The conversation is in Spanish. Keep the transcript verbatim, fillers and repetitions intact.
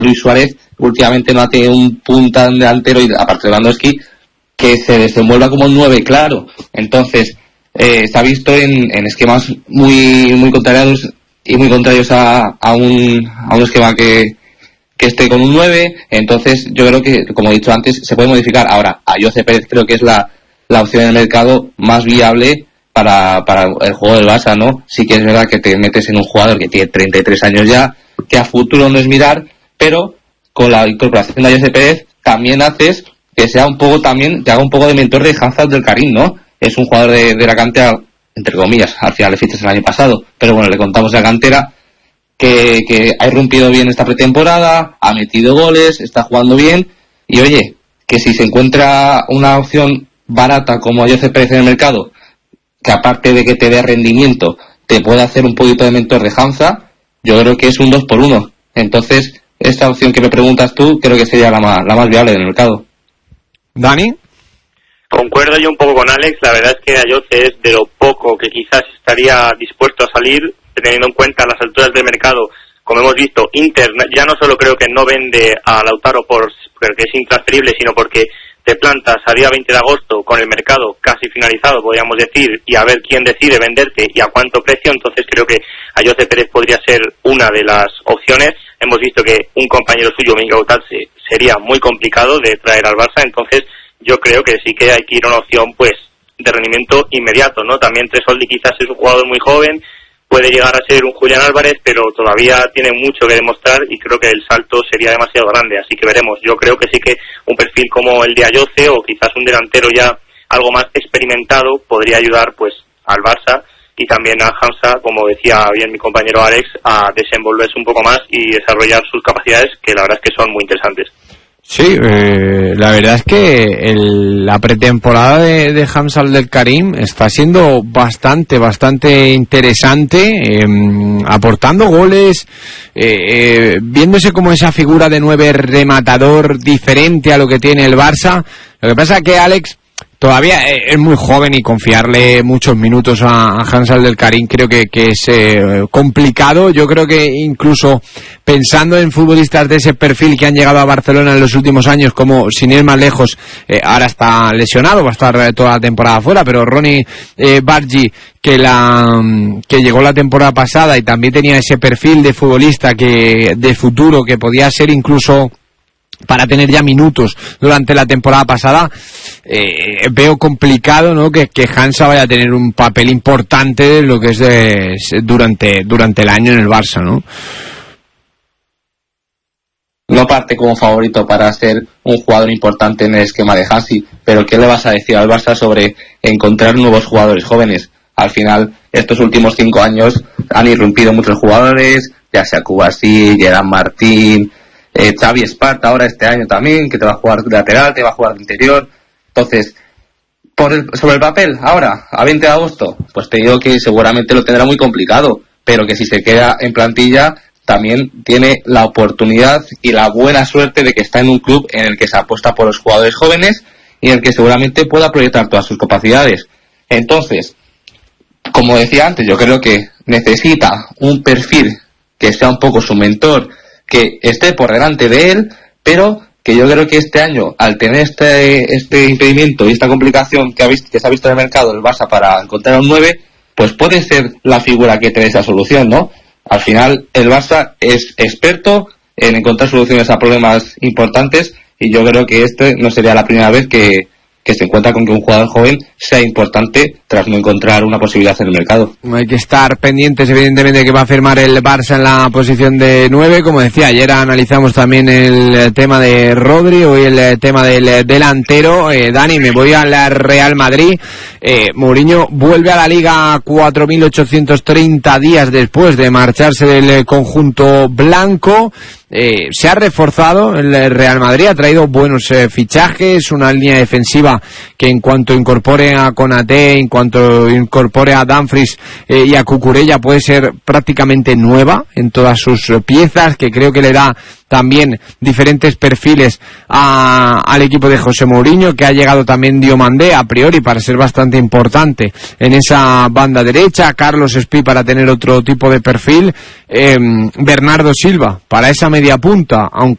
Luis Suárez últimamente no ha tenido un punta delantero, y aparte de Lewandowski, que se desenvuelva como un nueve claro. Entonces eh, se ha visto en, en esquemas muy muy contrarios y muy contrarios a, a un a un esquema que que esté con un nueve. Entonces yo creo que, como he dicho antes, se puede modificar. Ahora, Ayoce Pérez creo que es la, la opción del mercado más viable para, para el juego del Barça, ¿no? Sí que es verdad que te metes en un jugador que tiene treinta y tres años ya, que a futuro no es mirar, pero con la incorporación de Ayoce Pérez también haces que sea un poco también, que haga un poco de mentor de Hamza Abdelkarim, ¿no? Es un jugador de, de la cantera, entre comillas, al final le fichas el año pasado, pero bueno, le contamos la cantera, que, que ha irrumpido bien esta pretemporada, ha metido goles, está jugando bien, y oye, que si se encuentra una opción barata como Ayoce Pérez en el mercado, que aparte de que te dé rendimiento, te puede hacer un poquito de mentor de Hamza, yo creo que es un dos por uno. Entonces, esta opción que me preguntas tú, creo que sería la más, la más viable del mercado. ¿Dani? Concuerdo yo un poco con Alex. La verdad es que Ayoce es de lo poco que quizás estaría dispuesto a salir, teniendo en cuenta las alturas del mercado. Como hemos visto, Inter ya no solo creo que no vende a Lautaro por, porque es intransferible, sino porque te plantas a día veinte de agosto con el mercado casi finalizado, podríamos decir, y a ver quién decide venderte y a cuánto precio. Entonces creo que Ayoce Pérez podría ser una de las opciones. Hemos visto que un compañero suyo, Minga Utadse, sería muy complicado de traer al Barça. Entonces yo creo que sí que hay que ir a una opción pues de rendimiento inmediato, ¿no? También Tresoldi quizás es un jugador muy joven, puede llegar a ser un Julián Álvarez, pero todavía tiene mucho que demostrar y creo que el salto sería demasiado grande, así que veremos. Yo creo que sí que un perfil como el de Ayoce o quizás un delantero ya algo más experimentado podría ayudar pues al Barça y también a Hamza, como decía bien mi compañero Alex, a desenvolverse un poco más y desarrollar sus capacidades, que la verdad es que son muy interesantes. Sí, eh, la verdad es que el, la pretemporada de, de Hamza Abdelkarim está siendo bastante, bastante interesante, eh, aportando goles, eh, eh, viéndose como esa figura de nueve rematador diferente a lo que tiene el Barça. Lo que pasa es que Alex todavía es muy joven y confiarle muchos minutos a, a Hamza Abdelkarim creo que, que es eh, complicado. Yo creo que incluso pensando en futbolistas de ese perfil que han llegado a Barcelona en los últimos años, como sin ir más lejos, eh, ahora está lesionado, va a estar toda la temporada fuera, pero Ronnie eh, Bargi, que la que llegó la temporada pasada y también tenía ese perfil de futbolista que de futuro que podía ser incluso para tener ya minutos durante la temporada pasada, eh, veo complicado, ¿no?, que, que Hamza vaya a tener un papel importante de lo que es de, durante durante el año en el Barça, ¿no? No parte como favorito para ser un jugador importante en el esquema de Hansi, pero ¿qué le vas a decir al Barça sobre encontrar nuevos jugadores jóvenes? Al final, estos últimos cinco años han irrumpido muchos jugadores, ya sea Kubasi, Gerard Martín, Eh, Xavi Esparta ahora este año también, que te va a jugar de lateral, te va a jugar de interior. Entonces, por el, sobre el papel, ahora, a veinte de agosto, pues te digo que seguramente lo tendrá muy complicado, pero que si se queda en plantilla, también tiene la oportunidad y la buena suerte de que está en un club en el que se apuesta por los jugadores jóvenes y en el que seguramente pueda proyectar todas sus capacidades. Entonces, como decía antes, yo creo que necesita un perfil que sea un poco su mentor, que esté por delante de él, pero que yo creo que este año, al tener este este impedimento y esta complicación que, ha visto, que se ha visto en el mercado el Barça para encontrar un nueve, pues puede ser la figura que te dé esa solución, ¿no? Al final, el Barça es experto en encontrar soluciones a problemas importantes y yo creo que este no sería la primera vez que, que se encuentra con que un jugador joven sea importante tras no encontrar una posibilidad en el mercado. Hay que estar pendientes, evidentemente, de que va a firmar el Barça en la posición de nueve. Como decía, ayer analizamos también el tema de Rodri, hoy el tema del delantero. Eh, Dani, me voy al Real Madrid. Eh, Mourinho vuelve a la Liga cuatro mil ochocientos treinta días después de marcharse del conjunto blanco. Eh, se ha reforzado el Real Madrid, ha traído buenos eh, fichajes, una línea defensiva que en cuanto incorpore a Konaté, en cuanto incorpore a Dumfries eh, y a Cucurella puede ser prácticamente nueva en todas sus eh, piezas, que creo que le da también diferentes perfiles a, al equipo de José Mourinho, que ha llegado también Diomandé a priori para ser bastante importante en esa banda derecha, Carlos Espí para tener otro tipo de perfil, eh, Bernardo Silva para esa media punta, aunque